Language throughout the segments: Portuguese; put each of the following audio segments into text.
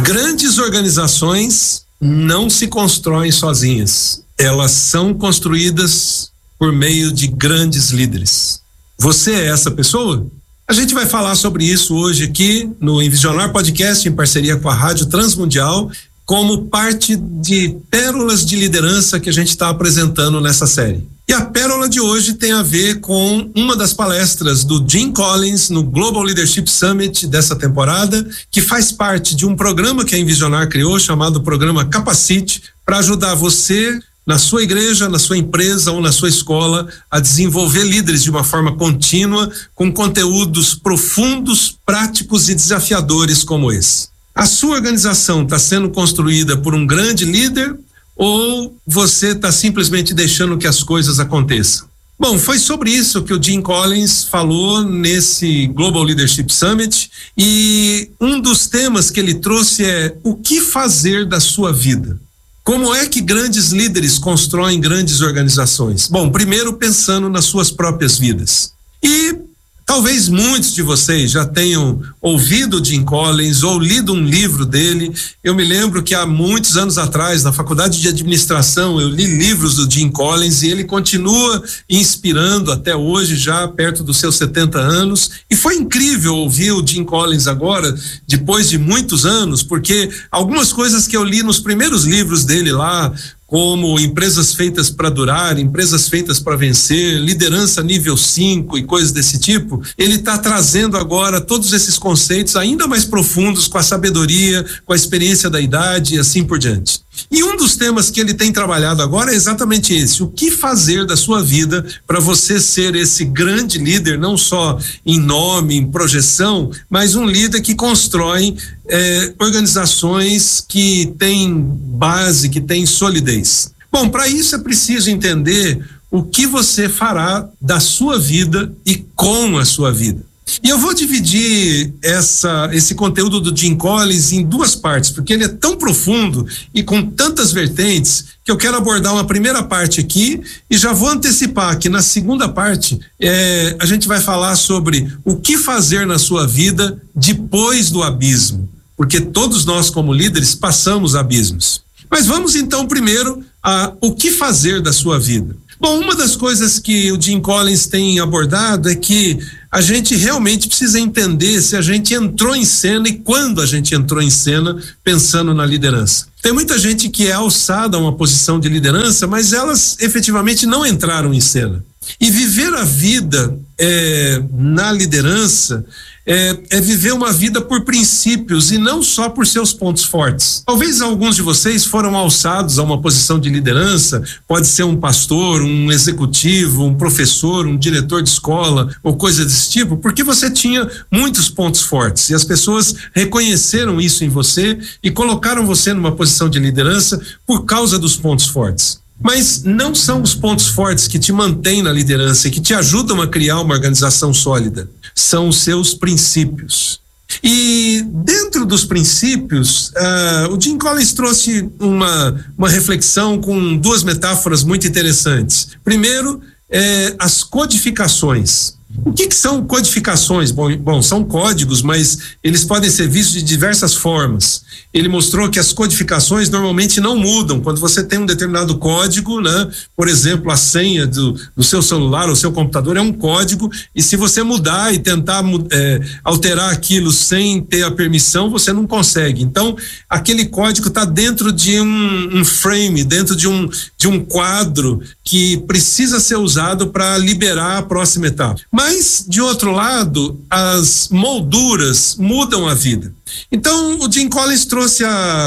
Grandes organizações não se constroem sozinhas. Elas são construídas por meio de grandes líderes. Você é essa pessoa? A gente vai falar sobre isso hoje aqui no Envisionar Podcast, em parceria com a Rádio Transmundial, como parte de pérolas de liderança que a gente está apresentando nessa série. E a pérola de hoje tem a ver com uma das palestras do Jim Collins no Global Leadership Summit dessa temporada, que faz parte de um programa que a Envisionar criou, chamado Programa Capacite, para ajudar você, na sua igreja, na sua empresa ou na sua escola, a desenvolver líderes de uma forma contínua, com conteúdos profundos, práticos e desafiadores como esse. A sua organização está sendo construída por um grande líder ou você está simplesmente deixando que as coisas aconteçam? Bom, foi sobre isso que o Jim Collins falou nesse Global Leadership Summit, e um dos temas que ele trouxe é o que fazer da sua vida. Como é que grandes líderes constroem grandes organizações? Bom, primeiro pensando nas suas próprias vidas. E talvez muitos de vocês já tenham ouvido o Jim Collins ou lido um livro dele. Eu me lembro que há muitos anos atrás, na faculdade de administração, eu li livros do Jim Collins e ele continua inspirando até hoje, já perto dos seus 70 anos. E foi incrível ouvir o Jim Collins agora, depois de muitos anos, porque algumas coisas que eu li nos primeiros livros dele lá, como Empresas Feitas para Durar, Empresas Feitas para Vencer, Liderança Nível 5 e coisas desse tipo, ele está trazendo agora todos esses conceitos ainda mais profundos, com a sabedoria, com a experiência da idade e assim por diante. E um dos temas que ele tem trabalhado agora é exatamente esse: o que fazer da sua vida para você ser esse grande líder, não só em nome, em projeção, mas um líder que constrói organizações que têm base, que têm solidez. Bom, para isso é preciso entender o que você fará da sua vida e com a sua vida. E eu vou dividir esse conteúdo do Jim Collins em duas partes, porque ele é tão profundo e com tantas vertentes que eu quero abordar uma primeira parte aqui e já vou antecipar que na segunda parte a gente vai falar sobre o que fazer na sua vida depois do abismo, porque todos nós como líderes passamos abismos. Mas vamos então primeiro a o que fazer da sua vida. Bom, uma das coisas que o Jim Collins tem abordado é que a gente realmente precisa entender se a gente entrou em cena e quando a gente entrou em cena pensando na liderança. Tem muita gente que é alçada a uma posição de liderança, mas elas efetivamente não entraram em cena. E viver a vida na liderança é viver uma vida por princípios e não só por seus pontos fortes. Talvez alguns de vocês foram alçados a uma posição de liderança, pode ser um pastor, um executivo, um professor, um diretor de escola ou coisa desse tipo, porque você tinha muitos pontos fortes e as pessoas reconheceram isso em você e colocaram você numa posição de liderança por causa dos pontos fortes. Mas não são os pontos fortes que te mantêm na liderança e que te ajudam a criar uma organização sólida. São os seus princípios. E dentro dos princípios, o Jim Collins trouxe uma reflexão com duas metáforas muito interessantes. Primeiro, as codificações. O que são codificações? Bom, são códigos, mas eles podem ser vistos de diversas formas. Ele mostrou que as codificações normalmente não mudam. Quando você tem um determinado código, né? Por exemplo, a senha do seu celular ou seu computador é um código, e se você mudar e tentar alterar aquilo sem ter a permissão, você não consegue. Então, aquele código está dentro de um frame, dentro de um quadro que precisa ser usado para liberar a próxima etapa. Mas, de outro lado, as molduras mudam a vida. Então, o Jim Collins trouxe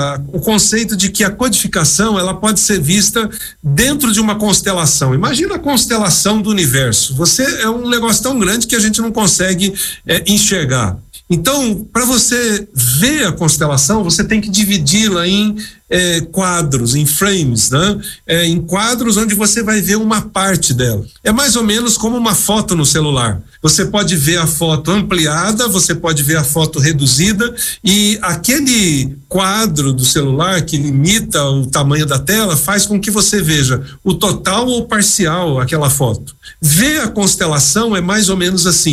o conceito de que a codificação ela pode ser vista dentro de uma constelação. Imagina a constelação do universo. É um negócio tão grande que a gente não consegue enxergar. Então, para você ver a constelação, você tem que dividi-la em quadros, em frames, né? Em quadros onde você vai ver uma parte dela. É mais ou menos como uma foto no celular. Você pode ver a foto ampliada, você pode ver a foto reduzida, e aquele quadro do celular que limita o tamanho da tela faz com que você veja o total ou parcial aquela foto. Ver a constelação é mais ou menos assim.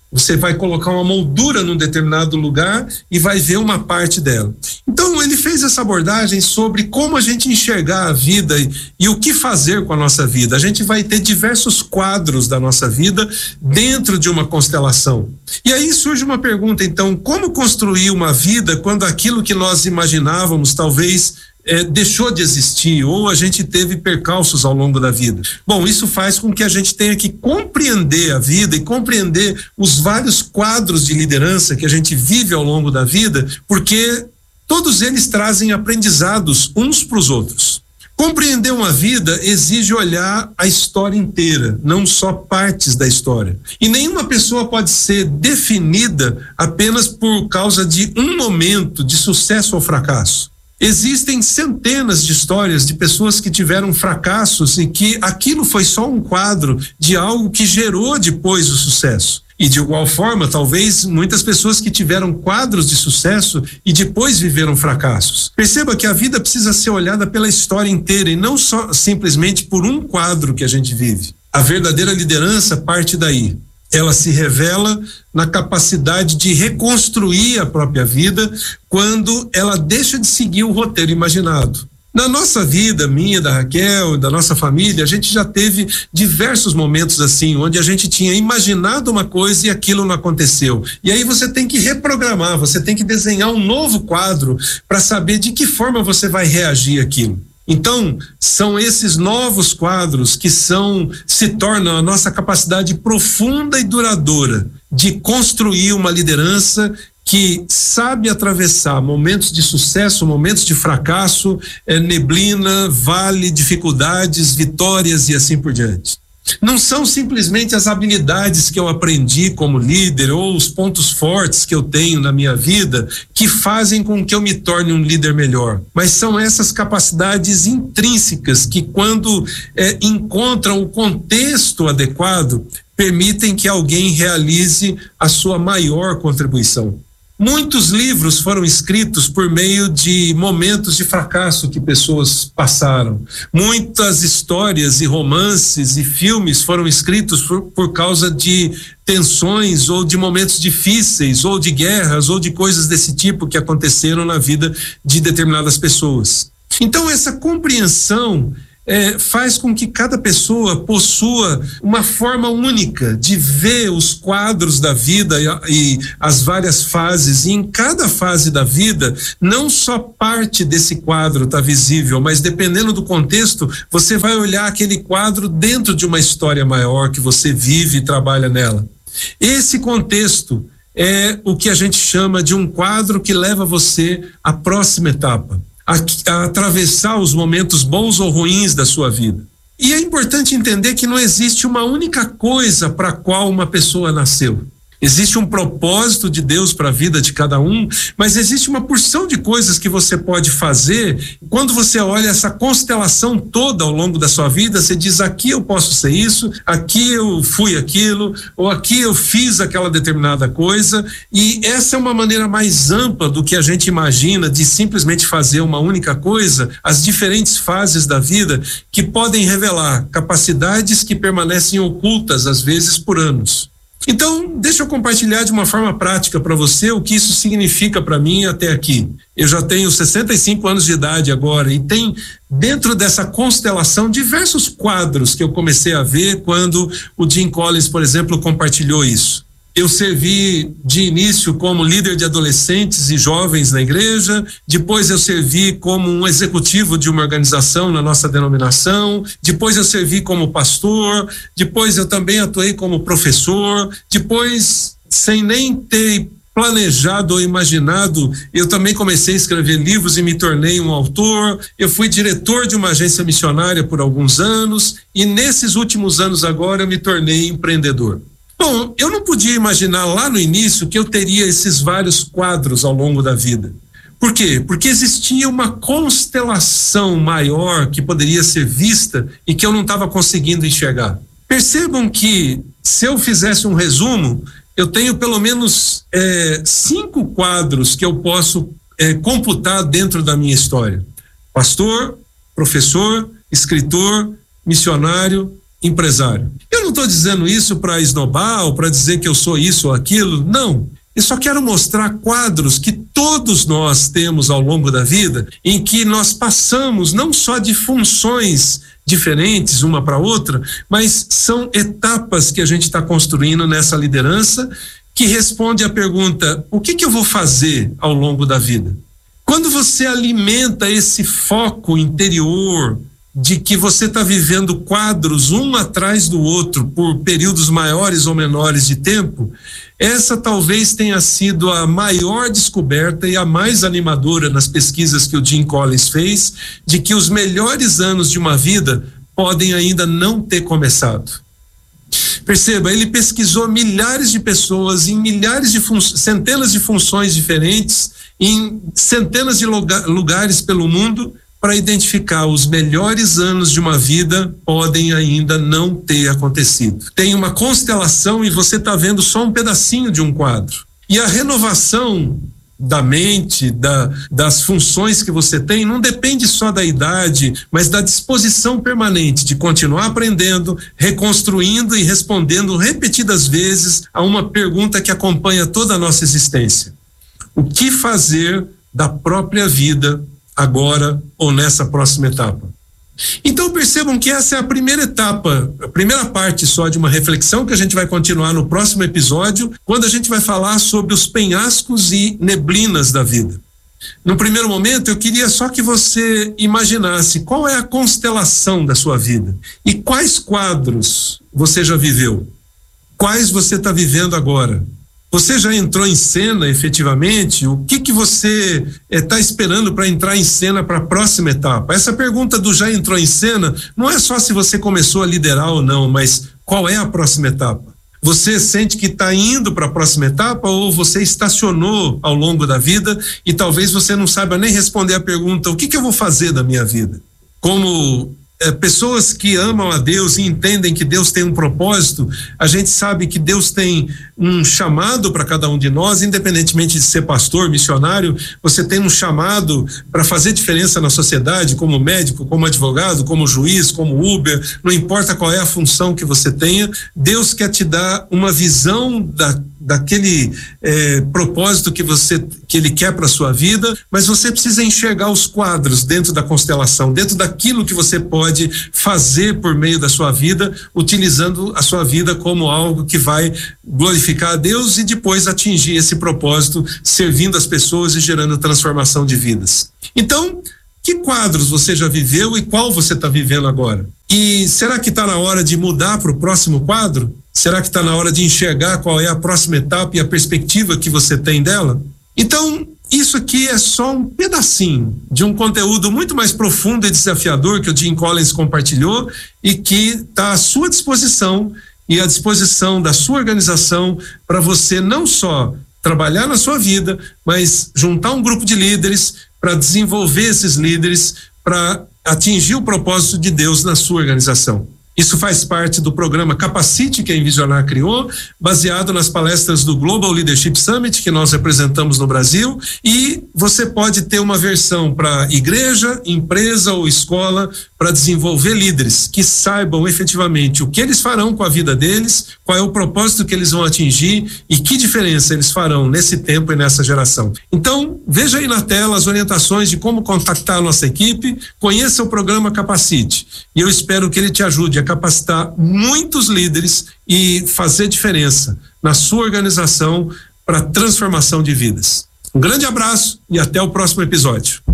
Você vai colocar uma moldura num determinado lugar e vai ver uma parte dela. Então, ele fez essa abordagem sobre como a gente enxergar a vida e o que fazer com a nossa vida. A gente vai ter diversos quadros da nossa vida dentro de uma constelação. E aí surge uma pergunta, então, como construir uma vida quando aquilo que nós imaginávamos talvez deixou de existir ou a gente teve percalços ao longo da vida? Bom, isso faz com que a gente tenha que compreender a vida e compreender os vários quadros de liderança que a gente vive ao longo da vida, porque todos eles trazem aprendizados uns para os outros. Compreender uma vida exige olhar a história inteira, não só partes da história. E nenhuma pessoa pode ser definida apenas por causa de um momento de sucesso ou fracasso. Existem centenas de histórias de pessoas que tiveram fracassos e que aquilo foi só um quadro de algo que gerou depois o sucesso. E de igual forma, talvez muitas pessoas que tiveram quadros de sucesso e depois viveram fracassos. Perceba que a vida precisa ser olhada pela história inteira e não só simplesmente por um quadro que a gente vive. A verdadeira liderança parte daí. Ela se revela na capacidade de reconstruir a própria vida quando ela deixa de seguir o roteiro imaginado. Na nossa vida, minha, da Raquel, da nossa família, a gente já teve diversos momentos assim, onde a gente tinha imaginado uma coisa e aquilo não aconteceu. E aí você tem que reprogramar, você tem que desenhar um novo quadro para saber de que forma você vai reagir àquilo. Então, são esses novos quadros que se tornam a nossa capacidade profunda e duradoura de construir uma liderança que sabe atravessar momentos de sucesso, momentos de fracasso, neblina, vale, dificuldades, vitórias e assim por diante. Não são simplesmente as habilidades que eu aprendi como líder ou os pontos fortes que eu tenho na minha vida que fazem com que eu me torne um líder melhor, mas são essas capacidades intrínsecas que, quando encontram o contexto adequado, permitem que alguém realize a sua maior contribuição. Muitos livros foram escritos por meio de momentos de fracasso que pessoas passaram. Muitas histórias e romances e filmes foram escritos por causa de tensões ou de momentos difíceis ou de guerras ou de coisas desse tipo que aconteceram na vida de determinadas pessoas. Então, essa compreensão faz com que cada pessoa possua uma forma única de ver os quadros da vida e as várias fases, e em cada fase da vida, não só parte desse quadro está visível, mas dependendo do contexto, você vai olhar aquele quadro dentro de uma história maior que você vive e trabalha nela. Esse contexto é o que a gente chama de um quadro que leva você à próxima etapa, a atravessar os momentos bons ou ruins da sua vida. E é importante entender que não existe uma única coisa para a qual uma pessoa nasceu. Existe um propósito de Deus para a vida de cada um, mas existe uma porção de coisas que você pode fazer. Quando você olha essa constelação toda ao longo da sua vida, você diz: aqui eu posso ser isso, aqui eu fui aquilo, ou aqui eu fiz aquela determinada coisa. E essa é uma maneira mais ampla do que a gente imagina de simplesmente fazer uma única coisa, as diferentes fases da vida que podem revelar capacidades que permanecem ocultas às vezes por anos. Então, deixa eu compartilhar de uma forma prática para você o que isso significa para mim até aqui. Eu já tenho 65 anos de idade agora e tem dentro dessa constelação diversos quadros que eu comecei a ver quando o Jim Collins, por exemplo, compartilhou isso. Eu servi de início como líder de adolescentes e jovens na igreja, depois eu servi como um executivo de uma organização na nossa denominação, depois eu servi como pastor, depois eu também atuei como professor, depois, sem nem ter planejado ou imaginado, eu também comecei a escrever livros e me tornei um autor. Eu fui diretor de uma agência missionária por alguns anos e nesses últimos anos agora eu me tornei empreendedor. Bom, eu não podia imaginar lá no início que eu teria esses vários quadros ao longo da vida. Por quê? Porque existia uma constelação maior que poderia ser vista e que eu não estava conseguindo enxergar. Percebam que, se eu fizesse um resumo, eu tenho pelo menos 5 quadros que eu posso computar dentro da minha história: pastor, professor, escritor, missionário, empresário. Eu não estou dizendo isso para esnobar ou para dizer que eu sou isso ou aquilo, não. Eu só quero mostrar quadros que todos nós temos ao longo da vida, em que nós passamos não só de funções diferentes uma para outra, mas são etapas que a gente está construindo nessa liderança, que responde à pergunta: o que eu vou fazer ao longo da vida? Quando você alimenta esse foco interior de que você está vivendo quadros um atrás do outro por períodos maiores ou menores de tempo, essa talvez tenha sido a maior descoberta e a mais animadora nas pesquisas que o Jim Collins fez, de que os melhores anos de uma vida podem ainda não ter começado. Perceba, ele pesquisou milhares de pessoas em centenas de funções diferentes, em centenas de lugares pelo mundo, para identificar os melhores anos de uma vida podem ainda não ter acontecido. Tem uma constelação e você está vendo só um pedacinho de um quadro. E a renovação da mente, das funções que você tem, não depende só da idade, mas da disposição permanente de continuar aprendendo, reconstruindo e respondendo repetidas vezes a uma pergunta que acompanha toda a nossa existência: o que fazer da própria vida agora ou nessa próxima etapa? Então percebam que essa é a primeira etapa, a primeira parte só de uma reflexão que a gente vai continuar no próximo episódio, quando a gente vai falar sobre os penhascos e neblinas da vida. No primeiro momento, eu queria só que você imaginasse qual é a constelação da sua vida e quais quadros você já viveu, quais você está vivendo agora. Você já entrou em cena efetivamente? O que você está esperando para entrar em cena para a próxima etapa? Essa pergunta do já entrou em cena não é só se você começou a liderar ou não, mas qual é a próxima etapa? Você sente que está indo para a próxima etapa ou você estacionou ao longo da vida e talvez você não saiba nem responder a pergunta: o que eu vou fazer da minha vida? Como pessoas que amam a Deus e entendem que Deus tem um propósito, a gente sabe que Deus tem um chamado para cada um de nós, independentemente de ser pastor, missionário, você tem um chamado para fazer diferença na sociedade, como médico, como advogado, como juiz, como Uber, não importa qual é a função que você tenha, Deus quer te dar uma visão daquele propósito que ele quer para a sua vida, mas você precisa enxergar os quadros dentro da constelação, dentro daquilo que você pode fazer por meio da sua vida, utilizando a sua vida como algo que vai glorificar a Deus e depois atingir esse propósito, servindo as pessoas e gerando transformação de vidas. Então, que quadros você já viveu e qual você está vivendo agora? E será que está na hora de mudar para o próximo quadro? Será que está na hora de enxergar qual é a próxima etapa e a perspectiva que você tem dela? Então, isso aqui é só um pedacinho de um conteúdo muito mais profundo e desafiador que o Jim Collins compartilhou e que está à sua disposição e à disposição da sua organização para você não só trabalhar na sua vida, mas juntar um grupo de líderes para desenvolver esses líderes para atingir o propósito de Deus na sua organização. Isso faz parte do programa Capacite, que a Envisionar criou, baseado nas palestras do Global Leadership Summit, que nós representamos no Brasil, e você pode ter uma versão para igreja, empresa ou escola, para desenvolver líderes que saibam efetivamente o que eles farão com a vida deles, qual é o propósito que eles vão atingir e que diferença eles farão nesse tempo e nessa geração. Então, veja aí na tela as orientações de como contactar a nossa equipe, conheça o programa Capacite, e eu espero que ele te ajude a capacitar muitos líderes e fazer diferença na sua organização para transformação de vidas. Um grande abraço e até o próximo episódio.